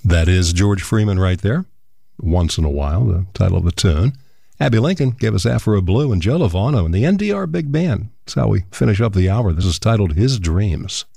That is George Freeman right there. Once in a While, the title of the tune. Abby Lincoln gave us Afro Blue, and Joe Lovano and the NDR Big Band. That's how we finish up the hour. This is titled His Dreams.